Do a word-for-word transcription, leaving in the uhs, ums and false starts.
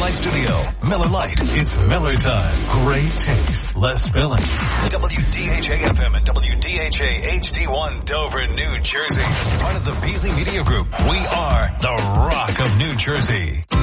Lite Studio. Miller Lite. It's Miller time. Great taste. Less filling. W D H A F M and W D H A H D one Dover, New Jersey. Part of the Beasley Media Group. We are the Rock of New Jersey.